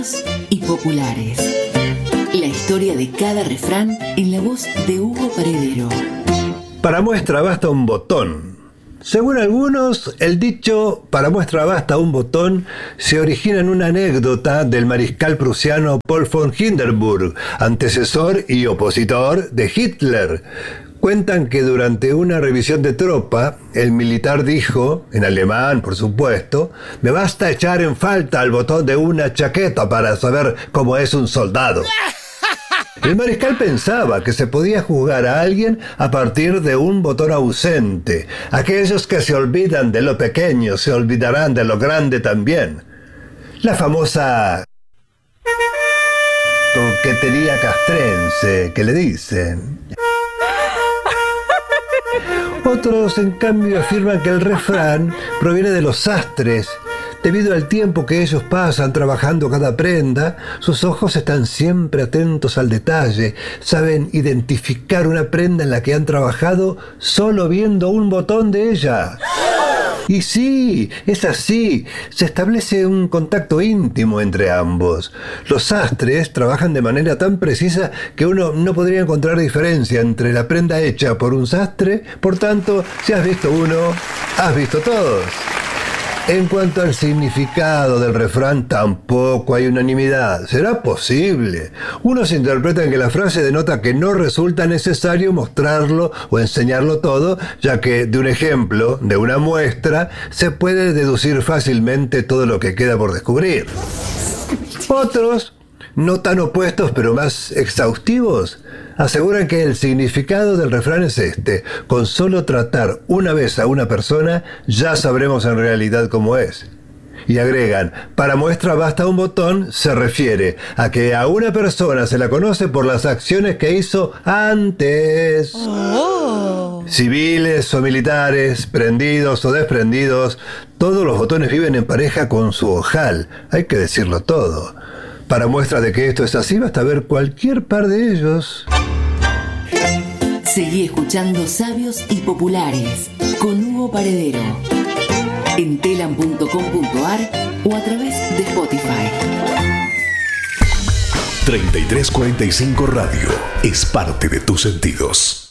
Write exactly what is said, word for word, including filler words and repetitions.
Y populares. La historia de cada refrán en la voz de Hugo Paredero. Para muestra basta un botón. Según algunos, el dicho "para muestra basta un botón" se origina en una anécdota del mariscal prusiano Paul von Hindenburg, antecesor y opositor de Hitler. Cuentan que durante una revisión de tropa, el militar dijo, en alemán por supuesto, "me basta echar en falta al botón de una chaqueta para saber cómo es un soldado". El mariscal pensaba que se podía juzgar a alguien a partir de un botón ausente. Aquellos que se olvidan de lo pequeño se olvidarán de lo grande también. La famosa coquetería castrense que le dicen. Otros, en cambio, afirman que el refrán proviene de los sastres. Debido al tiempo que ellos pasan trabajando cada prenda, sus ojos están siempre atentos al detalle, saben identificar una prenda en la que han trabajado solo viendo un botón de ella. Y sí, es así, se establece un contacto íntimo entre ambos. Los sastres trabajan de manera tan precisa que uno no podría encontrar diferencia entre la prenda hecha por un sastre, por tanto, si has visto uno, has visto todos. En cuanto al significado del refrán, tampoco hay unanimidad. ¿Será posible? Unos interpretan que la frase denota que no resulta necesario mostrarlo o enseñarlo todo, ya que de un ejemplo, de una muestra, se puede deducir fácilmente todo lo que queda por descubrir. Otros, no tan opuestos pero más exhaustivos, aseguran que el significado del refrán es este: con solo tratar una vez a una persona, ya sabremos en realidad cómo es. Y agregan, para muestra basta un botón, se refiere a que a una persona se la conoce por las acciones que hizo antes. Oh. Civiles o militares, prendidos o desprendidos, todos los botones viven en pareja con su ojal, hay que decirlo todo. Para muestra de que esto es así, basta ver cualquier par de ellos. Seguí escuchando Sabios y Populares con Hugo Paredero en telam punto com punto ar o a través de Spotify. treinta y tres cuarenta y cinco Radio es parte de tus sentidos.